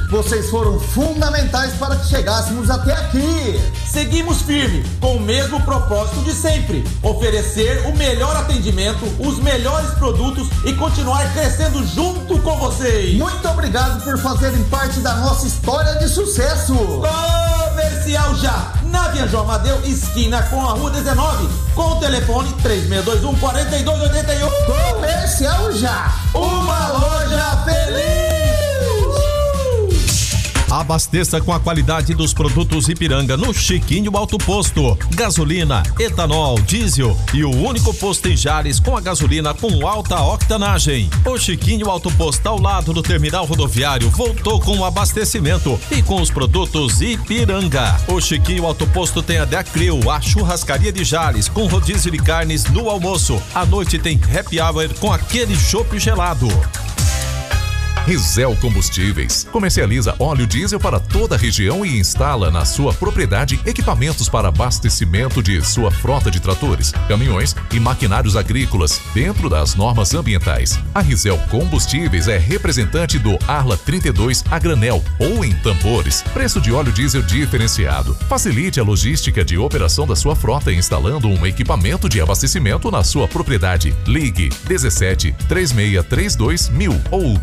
Vocês foram fundamentais para que chegássemos até aqui. Seguimos firme, com o mesmo propósito de sempre: oferecer o melhor atendimento, os melhores produtos e continuar crescendo junto com vocês. Muito obrigado por fazerem parte da nossa história de sucesso. Comercial Já, na Via João Amadeu, esquina com a Rua 19, com o telefone 3621-4281. Comercial Já, uma loja feliz. Abasteça com a qualidade dos produtos Ipiranga no Chiquinho Alto Posto. Gasolina, etanol, diesel e o único posto em Jales com a gasolina com alta octanagem. O Chiquinho Alto Posto, ao lado do terminal rodoviário, voltou com o abastecimento e com os produtos Ipiranga. O Chiquinho Alto Posto tem a Decril, a churrascaria de Jales, com rodízio de carnes no almoço. À noite tem happy hour com aquele chopp gelado. Rizel Combustíveis comercializa óleo diesel para toda a região e instala na sua propriedade equipamentos para abastecimento de sua frota de tratores, caminhões e maquinários agrícolas dentro das normas ambientais. A Rizel Combustíveis é representante do Arla 32 a granel ou em tambores. Preço de óleo diesel diferenciado. Facilite a logística de operação da sua frota instalando um equipamento de abastecimento na sua propriedade. Ligue 17 3632 1000 ou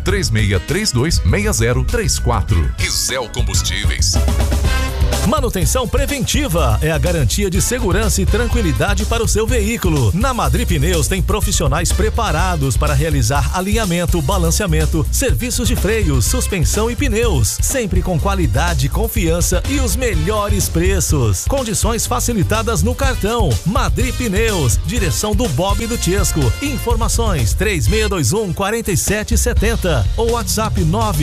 3632-6034. Rizel Combustíveis. Manutenção preventiva é a garantia de segurança e tranquilidade para o seu veículo. Na Madri Pneus tem profissionais preparados para realizar alinhamento, balanceamento, serviços de freio, suspensão e pneus, sempre com qualidade, confiança e os melhores preços. Condições facilitadas no cartão. Madri Pneus, direção do Bob e do Tiesco. Informações 3621-4770 ou WhatsApp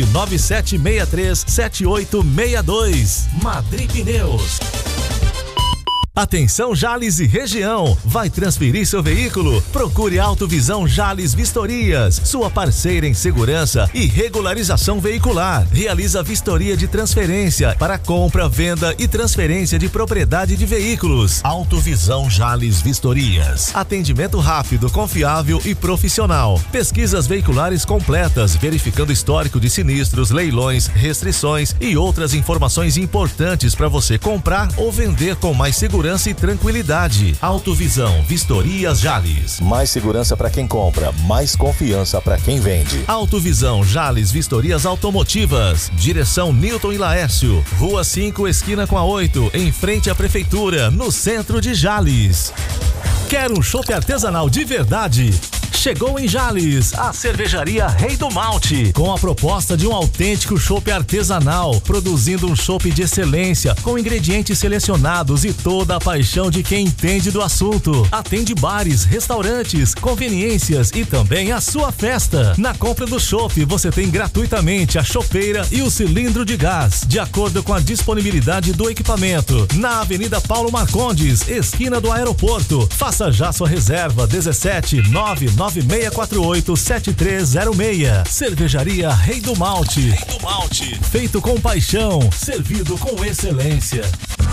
997637862. Madri Pneus. Atenção Jales e região, vai transferir seu veículo? Procure Autovisão Jales Vistorias, sua parceira em segurança e regularização veicular. Realiza vistoria de transferência para compra, venda e transferência de propriedade de veículos. Autovisão Jales Vistorias. Atendimento rápido, confiável e profissional. Pesquisas veiculares completas, verificando histórico de sinistros, leilões, restrições e outras informações importantes para você comprar ou vender com mais segurança e tranquilidade. Autovisão Vistorias Jales. Mais segurança para quem compra, mais confiança para quem vende. Autovisão Jales Vistorias Automotivas. Direção Newton e Laércio. Rua 5, esquina com a 8, em frente à prefeitura, no centro de Jales. Quer um chopp artesanal de verdade? Chegou em Jales, a cervejaria Rei do Malte, com a proposta de um autêntico chopp artesanal, produzindo um chopp de excelência, com ingredientes selecionados e toda a paixão de quem entende do assunto. Atende bares, restaurantes, conveniências e também a sua festa. Na compra do chopp, você tem gratuitamente a chopeira e o cilindro de gás, de acordo com a disponibilidade do equipamento. Na Avenida Paulo Marcondes, esquina do aeroporto. Faça já sua reserva 17996487306. Cervejaria Rei do Malte. Rei do Malte. Feito com paixão, servido com excelência.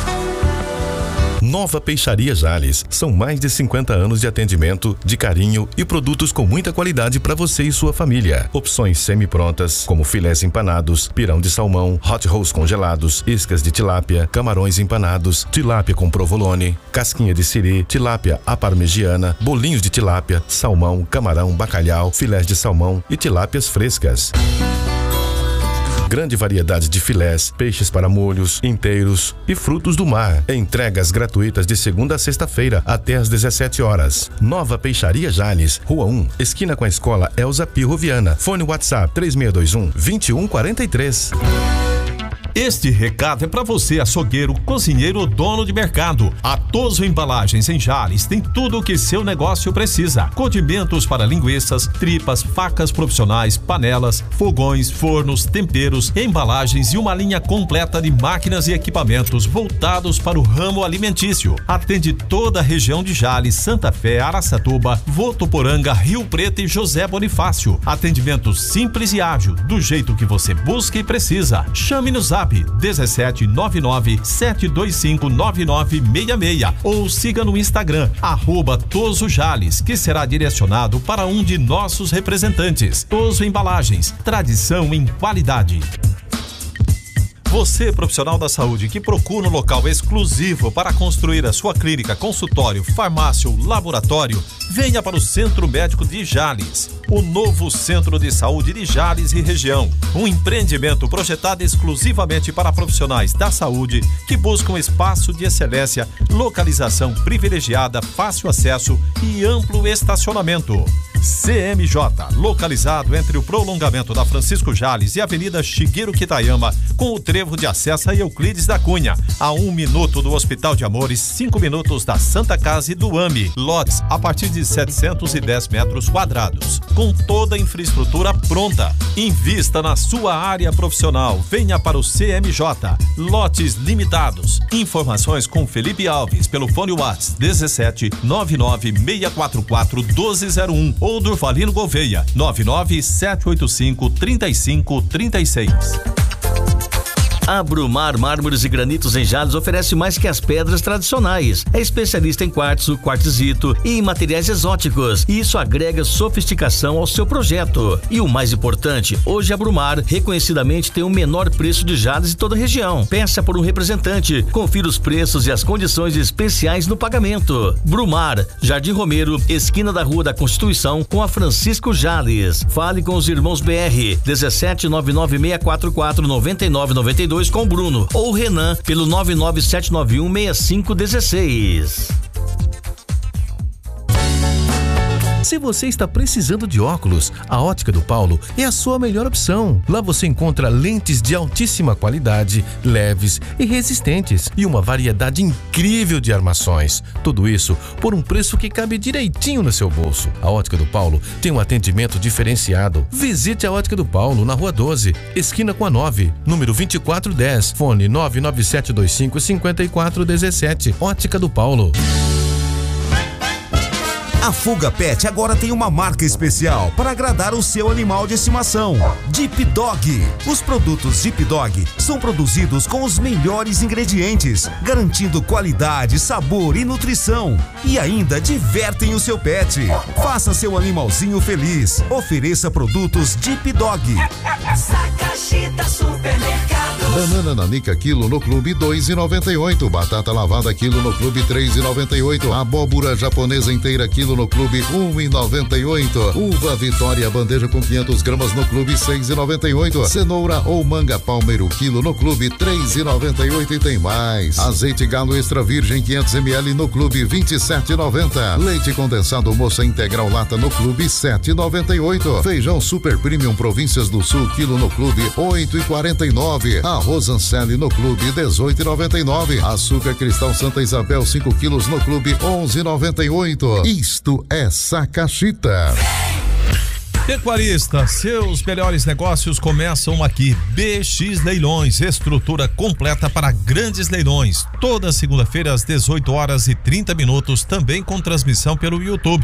Nova Peixaria Jales. São mais de 50 anos de atendimento, de carinho e produtos com muita qualidade para você e sua família. Opções semi-prontas, como filés empanados, pirão de salmão, hot rolls congelados, iscas de tilápia, camarões empanados, tilápia com provolone, casquinha de siri, tilápia à parmegiana, bolinhos de tilápia, salmão, camarão, bacalhau, filés de salmão e tilápias frescas. Grande variedade de filés, peixes para molhos, inteiros e frutos do mar. Entregas gratuitas de segunda a sexta-feira até às 17 horas. Nova Peixaria Jales, Rua 1, esquina com a Escola Elza Pirro Viana. Fone WhatsApp 3621-2143. Este recado é para você, açougueiro, cozinheiro ou dono de mercado. A Toso Embalagens em Jales tem tudo o que seu negócio precisa. Condimentos para linguiças, tripas, facas profissionais, panelas, fogões, fornos, temperos, embalagens e uma linha completa de máquinas e equipamentos voltados para o ramo alimentício. Atende toda a região de Jales, Santa Fé, Araçatuba, Votuporanga, Rio Preto e José Bonifácio. Atendimento simples e ágil, do jeito que você busca e precisa. Chame no Zap 1799-725-9966 ou siga no Instagram @TosoJales, que será direcionado para um de nossos representantes. Toso Embalagens, tradição em qualidade. Você, profissional da saúde, que procura um local exclusivo para construir a sua clínica, consultório, farmácia ou laboratório, venha para o Centro Médico de Jales, o novo Centro de Saúde de Jales e região. Um empreendimento projetado exclusivamente para profissionais da saúde que buscam espaço de excelência, localização privilegiada, fácil acesso e amplo estacionamento. CMJ, localizado entre o prolongamento da Francisco Jales e a Avenida Shigeru Kitayama, com o trevo de acesso a Euclides da Cunha, a 1 minuto do Hospital de Amores, 5 minutos da Santa Casa e do AMI. Lotes a partir de 710 metros quadrados, com toda a infraestrutura pronta. Invista na sua área profissional. Venha para o CMJ. Lotes limitados. Informações com Felipe Alves pelo fone WhatsApp 17 99 644 1201 ou Durvalino Gouveia 99 785 3536. A Brumar Mármores e Granitos em Jales oferece mais que as pedras tradicionais. É especialista em quartzo, quartzito e em materiais exóticos. E isso agrega sofisticação ao seu projeto. E o mais importante, hoje a Brumar reconhecidamente tem o menor preço de Jales de toda a região. Peça por um representante. Confira os preços e as condições especiais no pagamento. Brumar, Jardim Romero, esquina da Rua da Constituição com a Francisco Jales. Fale com os irmãos BR 17 99644 9992 com o Bruno ou Renan pelo 997916516. Se você está precisando de óculos, a Ótica do Paulo é a sua melhor opção. Lá você encontra lentes de altíssima qualidade, leves e resistentes e uma variedade incrível de armações. Tudo isso por um preço que cabe direitinho no seu bolso. A Ótica do Paulo tem um atendimento diferenciado. Visite a Ótica do Paulo na Rua 12, esquina com a 9, número 2410, fone 997255417. Ótica do Paulo. A Fuga Pet agora tem uma marca especial para agradar o seu animal de estimação. Deep Dog. Os produtos Deep Dog são produzidos com os melhores ingredientes, garantindo qualidade, sabor e nutrição. E ainda divertem o seu pet. Faça seu animalzinho feliz. Ofereça produtos Deep Dog. Sacachita Supermercado. Banana nanica quilo no Clube 2,98. Batata lavada quilo no Clube 3,98. Abóbora japonesa inteira quilo no Clube 1,98. Uva Vitória bandeja com 500 gramas no Clube 6,98. Cenoura ou manga palmeiro quilo no Clube 3,98 e tem mais. Azeite galo extra virgem 500 ml no Clube 27,90. Leite condensado moça integral lata no Clube 7,98. Feijão super premium Províncias do Sul quilo no Clube 8,49. Arroz Anselli no Clube 18,99. Açúcar Cristal Santa Isabel 5 quilos no Clube 11,98. Isto é Sacachita. Pecuarista, seus melhores negócios começam aqui. BX Leilões, estrutura completa para grandes leilões. Toda segunda-feira às 18h30, também com transmissão pelo YouTube.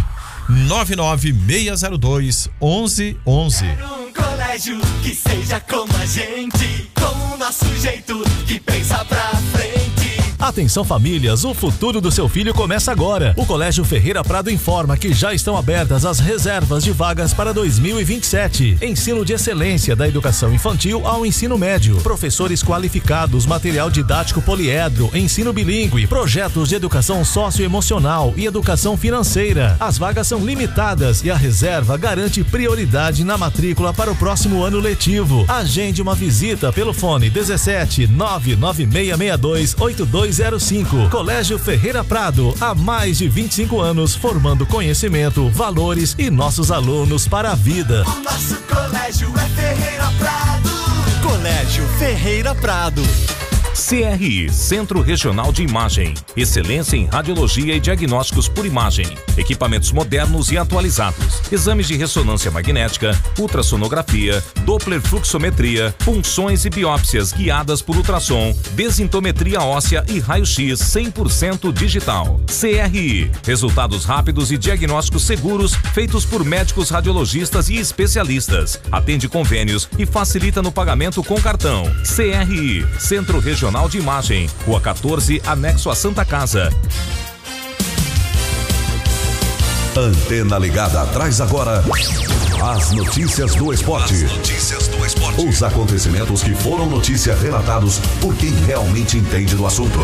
99602-1111. Quero um colégio que seja como a gente, com o nosso jeito que pensa pra frente. Atenção famílias, o futuro do seu filho começa agora. O Colégio Ferreira Prado informa que já estão abertas as reservas de vagas para 2027. Ensino de excelência da educação infantil ao ensino médio. Professores qualificados, material didático poliedro, ensino bilíngue, projetos de educação socioemocional e educação financeira. As vagas são limitadas e a reserva garante prioridade na matrícula para o próximo ano letivo. Agende uma visita pelo fone 17 99662 8205. Colégio Ferreira Prado, há mais de 25 anos formando conhecimento, valores e nossos alunos para a vida. O nosso colégio é Ferreira Prado. Colégio Ferreira Prado. CRI, Centro Regional de Imagem. Excelência em radiologia e diagnósticos por imagem. Equipamentos modernos e atualizados. Exames de ressonância magnética, ultrassonografia, Doppler fluxometria, punções e biópsias guiadas por ultrassom, desintometria óssea e raio-x 100% digital. CRI, resultados rápidos e diagnósticos seguros feitos por médicos radiologistas e especialistas. Atende convênios e facilita no pagamento com cartão. CRI, Centro Regional de Imagem, Rua 14, anexo à Santa Casa. Antena ligada, traz agora As notícias do esporte. Os acontecimentos que foram notícia relatados por quem realmente entende do assunto.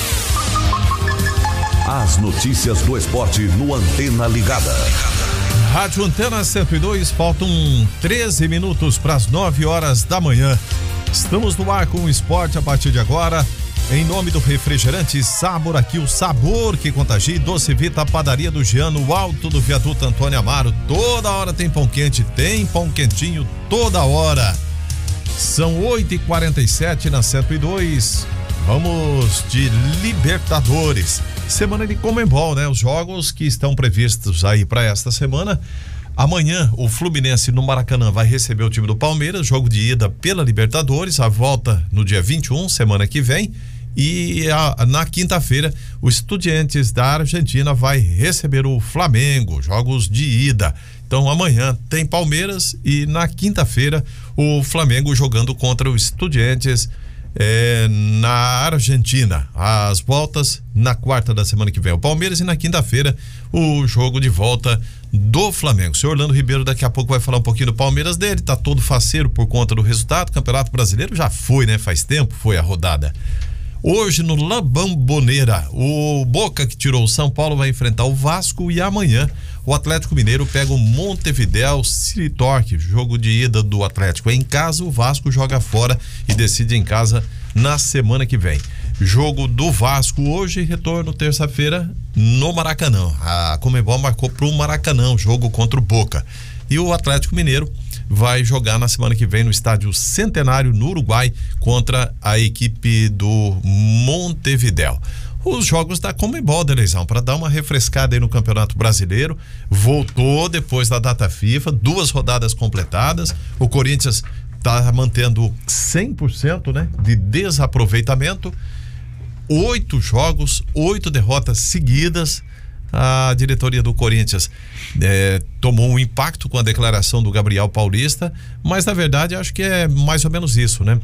As notícias do esporte no Antena Ligada. Rádio Antena 102, faltam 13 minutos para as 9 horas da manhã. Estamos no ar com o esporte a partir de agora. Em nome do refrigerante Sabor, aqui o sabor que contagia. Doce Vita, padaria do Jean, no alto do viaduto Antônio Amaro. Toda hora tem pão quente, tem pão quentinho toda hora. São 8h47 na 102. Vamos de Libertadores. Semana de Conmebol, né? Os jogos que estão previstos aí para esta semana. Amanhã o Fluminense no Maracanã vai receber o time do Palmeiras, jogo de ida pela Libertadores, a volta no dia 21, semana que vem. E na quinta-feira o Estudiantes da Argentina vai receber o Flamengo, jogos de ida. Então amanhã tem Palmeiras e na quinta-feira o Flamengo jogando contra o Estudiantes na Argentina. As voltas na quarta da semana que vem o Palmeiras e na quinta-feira o jogo de volta do Flamengo. O senhor Orlando Ribeiro daqui a pouco vai falar um pouquinho do Palmeiras dele, tá todo faceiro por conta do resultado. O Campeonato Brasileiro já foi, né? Faz tempo, foi a rodada. Hoje no La Bombonera, o Boca, que tirou o São Paulo, vai enfrentar o Vasco, e amanhã o Atlético Mineiro pega o Montevidéu City Torque, jogo de ida do Atlético em casa. O Vasco joga fora e decide em casa na semana que vem. Jogo do Vasco hoje, retorno terça-feira no Maracanã. A Conmebol marcou pro Maracanã o jogo contra o Boca. E o Atlético Mineiro vai jogar na semana que vem no Estádio Centenário, no Uruguai, contra a equipe do Montevidéu. Os jogos da Conmebol, Delezão, para dar uma refrescada aí no Campeonato Brasileiro. Voltou depois da data FIFA, 2 rodadas completadas. O Corinthians está mantendo 100%, né, de desaproveitamento. 8 jogos, 8 derrotas seguidas. A diretoria do Corinthians tomou um impacto com a declaração do Gabriel Paulista, mas na verdade acho que é mais ou menos isso, né?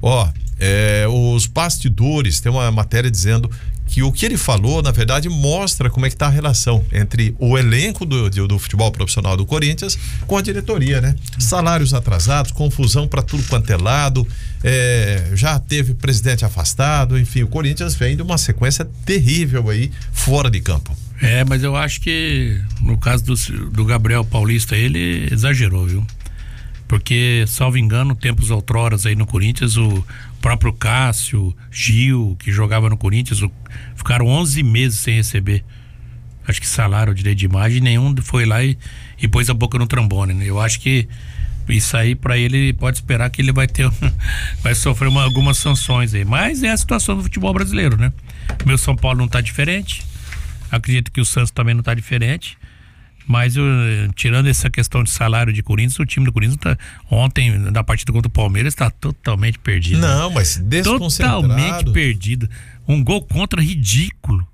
Os bastidores, tem uma matéria dizendo que o que ele falou, na verdade, mostra como é que tá a relação entre o elenco do futebol profissional do Corinthians com a diretoria, né? Salários atrasados, confusão para tudo quanto é lado, já teve presidente afastado, enfim, o Corinthians vem de uma sequência terrível aí fora de campo. Mas eu acho que no caso do Gabriel Paulista, ele exagerou, viu? Porque, salvo engano, tempos outroras aí no Corinthians, o próprio Cássio, Gil, que jogava no Corinthians, ficaram 11 meses sem receber, acho que salário, direito de imagem, nenhum foi lá e pôs a boca no trombone, né? Eu acho que isso aí, pra ele, pode esperar que ele vai sofrer algumas sanções aí, mas é a situação do futebol brasileiro, né? Meu São Paulo não tá diferente, acredito que o Santos também não tá diferente, mas tirando essa questão de salário de Corinthians, o time do Corinthians ontem, na partida contra o Palmeiras, está totalmente perdido. Não, mas desconcentrado. Totalmente perdido. Um gol contra ridículo.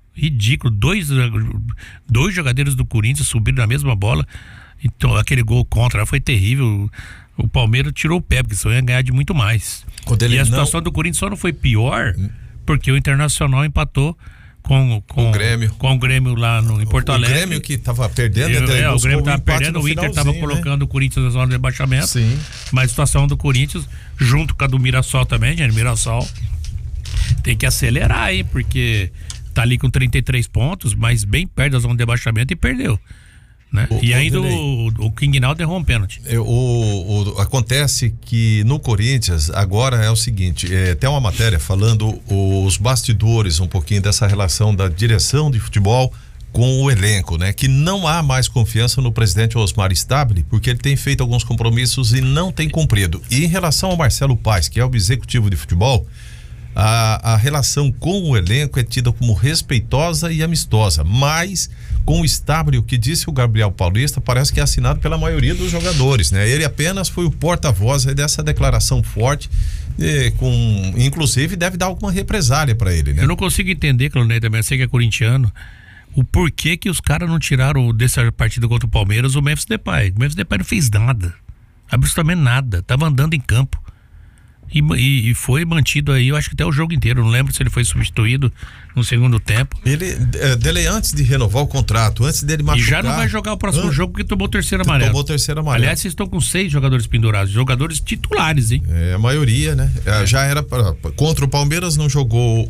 Dois jogadores do Corinthians subiram na mesma bola. Então, aquele gol contra foi terrível. O Palmeiras tirou o pé, porque só ia ganhar de muito mais. E a situação do Corinthians só não foi pior porque o Internacional empatou com o Grêmio lá em Porto Alegre. O Grêmio que estava perdendo, o Grêmio estava perdendo, o Inter estava colocando o Corinthians na zona de rebaixamento. Sim. Mas a situação do Corinthians, junto com a do Mirassol também, gente, Mirassol tem que acelerar aí, porque tá ali com 33 pontos, mas bem perto da zona de rebaixamento, e perdeu, né? E ainda o Quingnal errou um pênalti. Acontece que no Corinthians agora é o seguinte, tem uma matéria falando os bastidores um pouquinho dessa relação da direção de futebol com o elenco, né? Que não há mais confiança no presidente Osmar Stabile, porque ele tem feito alguns compromissos e não tem cumprido. E em relação ao Marcelo Paes, que é o executivo de futebol, a relação com o elenco é tida como respeitosa e amistosa, mas com o Stabile, o que disse o Gabriel Paulista, parece que é assinado pela maioria dos jogadores, né? Ele apenas foi o porta-voz dessa declaração forte, inclusive deve dar alguma represália para ele, né? Eu não consigo entender, Claudinei, também, eu sei que é corintiano, o porquê que os caras não tiraram dessa partida contra o Palmeiras o Memphis Depay. O Memphis Depay não fez nada, absolutamente nada, tava andando em campo. E foi mantido aí, eu acho que até o jogo inteiro. Não lembro se ele foi substituído no segundo tempo. Ele antes de renovar o contrato, antes dele machucar. E já não vai jogar o próximo jogo porque tomou o terceiro amarelo. Aliás, vocês estão com 6 jogadores pendurados, jogadores titulares, hein? A maioria, né? Já era contra o Palmeiras, não jogou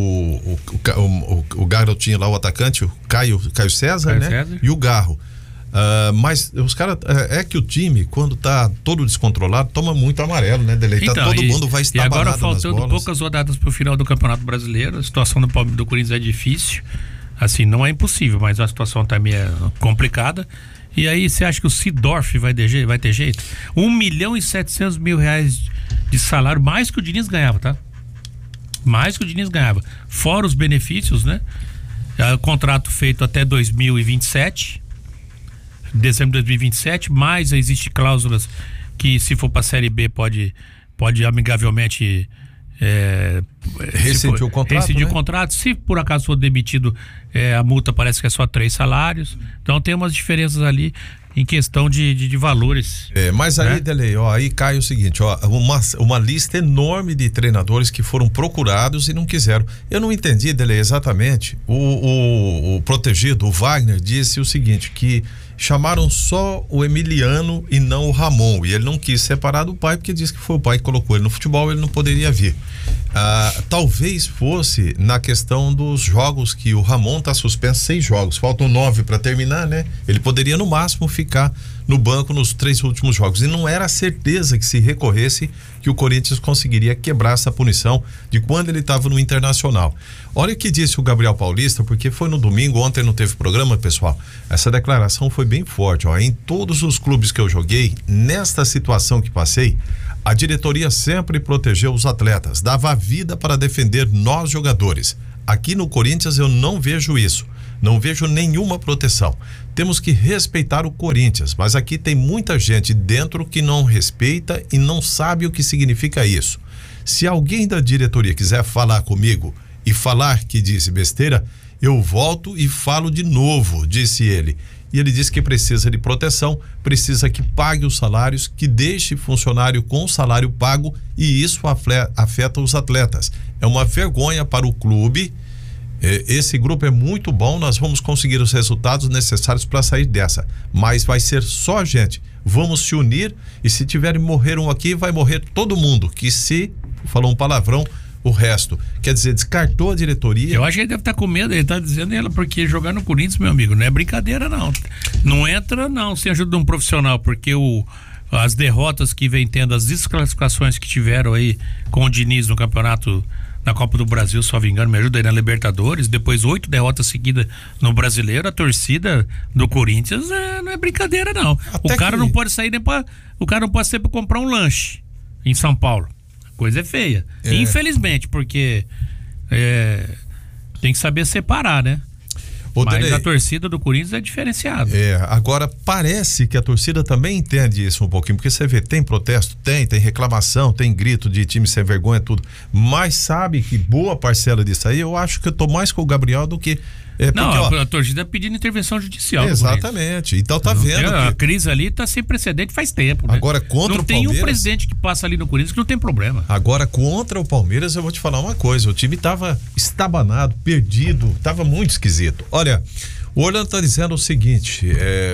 o garotinho lá, o atacante, o Caio César, né? César. E o Garro. Mas os caras, que o time, quando tá todo descontrolado, toma muito amarelo, né, Delei? Então, todo mundo vai estar barrado. E agora, faltando poucas rodadas pro final do Campeonato Brasileiro, a situação do Corinthians é difícil. Assim, não é impossível, mas a situação também é complicada. E aí, você acha que o Seedorf vai ter jeito? 1.700.000 reais de salário, mais que o Diniz ganhava, tá? Mais que o Diniz ganhava. Fora os benefícios, né? Contrato feito até 2027. Dezembro de 2027, mas existe cláusulas que, se for para a Série B, pode amigavelmente rescindir o contrato, Se por acaso for demitido, a multa parece que é só 3 salários. Então tem umas diferenças ali em questão de valores. Mas aí, Delei, aí cai o seguinte, uma lista enorme de treinadores que foram procurados e não quiseram. Eu não entendi, Delei, exatamente. O protegido, o Wagner, disse o seguinte, que chamaram só o Emiliano e não o Ramon, e ele não quis separar do pai porque disse que foi o pai que colocou ele no futebol, ele não poderia vir. Talvez fosse na questão dos jogos, que o Ramon está suspenso 6 jogos, faltam 9 para terminar, né? Ele poderia no máximo ficar no banco nos 3 últimos jogos, e não era certeza que, se recorresse, que o Corinthians conseguiria quebrar essa punição de quando ele estava no Internacional. Olha o que disse o Gabriel Paulista, porque foi no domingo, ontem não teve programa, pessoal. Essa declaração foi bem forte, em todos os clubes que eu joguei, nesta situação que passei, a diretoria sempre protegeu os atletas, dava a vida para defender nós jogadores. Aqui no Corinthians eu não vejo isso, não vejo nenhuma proteção. Temos que respeitar o Corinthians, mas aqui tem muita gente dentro que não respeita e não sabe o que significa isso. Se alguém da diretoria quiser falar comigo e falar que disse besteira, eu volto e falo de novo, disse ele. E ele disse que precisa de proteção, precisa que pague os salários, que deixe funcionário com o salário pago, e isso afeta os atletas. É uma vergonha para o clube. Esse grupo é muito bom, nós vamos conseguir os resultados necessários para sair dessa, mas vai ser só a gente. Vamos se unir, e se tiverem morrer um aqui, vai morrer todo mundo, que se falou um palavrão, o resto. Quer dizer, descartou a diretoria. Eu acho que ele deve estar com medo, ele está dizendo ela, porque jogar no Corinthians, meu amigo, não é brincadeira, não. Não entra, não, sem ajuda de um profissional, porque as derrotas que vem tendo, as desclassificações que tiveram aí com o Diniz no campeonato, na Copa do Brasil, só me engano, me ajuda aí na Libertadores, depois 8 derrotas seguidas no Brasileiro, a torcida do Corinthians não é brincadeira, não. O cara não pode sair nem o cara não pode sair para comprar um lanche em São Paulo. A coisa é feia. Infelizmente, porque tem que saber separar, né? Mas a torcida do Corinthians é diferenciada. Agora parece que a torcida também entende isso um pouquinho, porque você vê, tem protesto, tem reclamação, tem grito de time sem vergonha, tudo, mas sabe que boa parcela disso aí, eu acho que eu tô mais com o Gabriel do que... a torcida pedindo intervenção judicial. Exatamente, então tá vendo a crise ali tá sem precedente faz tempo, né? Agora contra não o tem Palmeiras, um presidente que passa ali no Corinthians que não tem problema. Agora contra o Palmeiras eu vou te falar uma coisa, o time tava estabanado, perdido, tava muito esquisito. Olha, o Orlando tá dizendo o seguinte,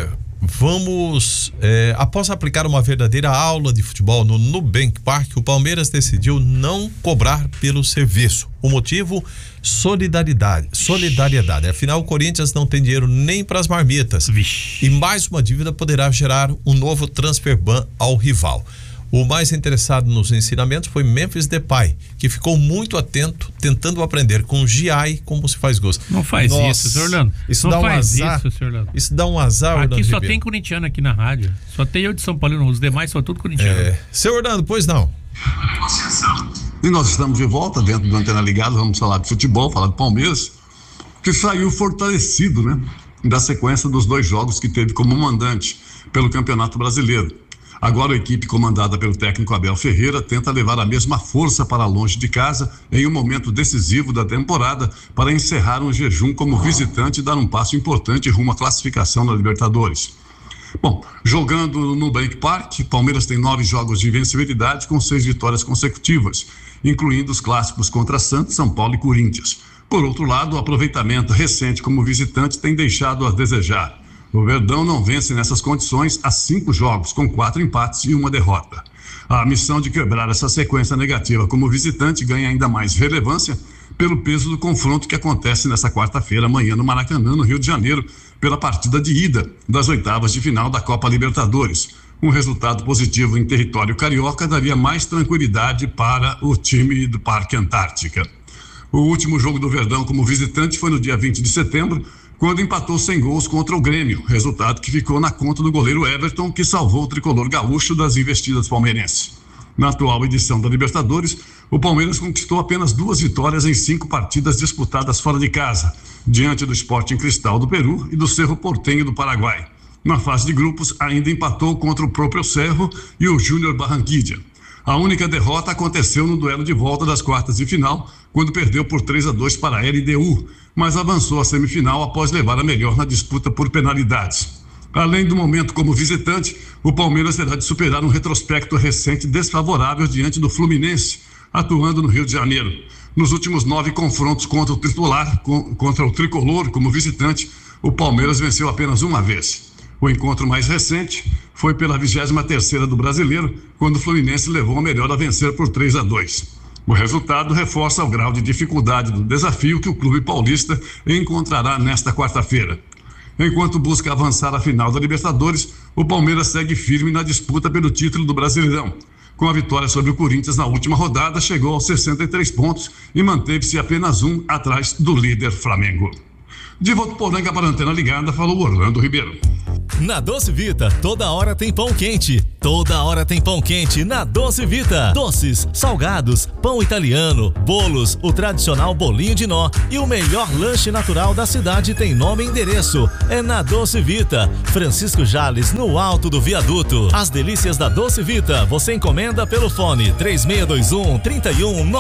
após aplicar uma verdadeira aula de futebol no Nubank Park, o Palmeiras decidiu não cobrar pelo serviço. O motivo? Solidariedade. Afinal, o Corinthians não tem dinheiro nem para as marmitas. E mais uma dívida poderá gerar um novo transfer ban ao rival. O mais interessado nos ensinamentos foi Memphis Depay, que ficou muito atento, tentando aprender com o Giai como se faz gols. Não faz isso, senhor Orlando. Isso dá um azar. Isso dá um azar, Aqui Orlando só Ribeiro. Tem corintiano aqui na rádio. Só tem eu de São Paulo, os demais são tudo corintiano. Seu Orlando, pois não. E nós estamos de volta dentro do Antena Ligado, vamos falar de futebol, falar do Palmeiras, que saiu fortalecido, né? Da sequência dos 2 jogos que teve como mandante pelo Campeonato Brasileiro. Agora a equipe comandada pelo técnico Abel Ferreira tenta levar a mesma força para longe de casa em um momento decisivo da temporada para encerrar um jejum como visitante e dar um passo importante rumo à classificação na Libertadores. Bom, jogando no Nubank Park, Palmeiras tem 9 jogos de invencibilidade com 6 vitórias consecutivas, incluindo os clássicos contra Santos, São Paulo e Corinthians. Por outro lado, o aproveitamento recente como visitante tem deixado a desejar. O Verdão não vence nessas condições há 5 jogos, com 4 empates e 1 derrota. A missão de quebrar essa sequência negativa como visitante ganha ainda mais relevância pelo peso do confronto que acontece nesta quarta-feira, amanhã, no Maracanã, no Rio de Janeiro, pela partida de ida das oitavas de final da Copa Libertadores. Um resultado positivo em território carioca daria mais tranquilidade para o time do Parque Antártica. O último jogo do Verdão como visitante foi no dia 20 de setembro, quando empatou sem gols contra o Grêmio, resultado que ficou na conta do goleiro Everton, que salvou o tricolor gaúcho das investidas palmeirenses. Na atual edição da Libertadores, o Palmeiras conquistou apenas 2 vitórias em 5 partidas disputadas fora de casa, diante do Sporting Cristal do Peru e do Cerro Porteño do Paraguai. Na fase de grupos, ainda empatou contra o próprio Cerro e o Júnior Barranquilla. A única derrota aconteceu no duelo de volta das quartas de final, quando perdeu por 3-2 para a LDU, mas avançou à semifinal após levar a melhor na disputa por penalidades. Além do momento como visitante, o Palmeiras terá de superar um retrospecto recente desfavorável diante do Fluminense, atuando no Rio de Janeiro. Nos últimos 9 confrontos contra o tricolor como visitante, o Palmeiras venceu apenas uma vez. O encontro mais recente foi pela 23ª do Brasileiro, quando o Fluminense levou a melhor a vencer por 3-2. O resultado reforça o grau de dificuldade do desafio que o clube paulista encontrará nesta quarta-feira. Enquanto busca avançar à final da Libertadores, o Palmeiras segue firme na disputa pelo título do Brasileirão. Com a vitória sobre o Corinthians na última rodada, chegou aos 63 pontos e manteve-se apenas 1 atrás do líder Flamengo. De Votuporanga para a Antena Ligada, falou Orlando Ribeiro. Na Doce Vita, toda hora tem pão quente. Toda hora tem pão quente na Doce Vita. Doces, salgados, pão italiano, bolos, o tradicional bolinho de nó e o melhor lanche natural da cidade tem nome e endereço. É na Doce Vita, Francisco Jales, no alto do viaduto. As delícias da Doce Vita, você encomenda pelo fone 3621-31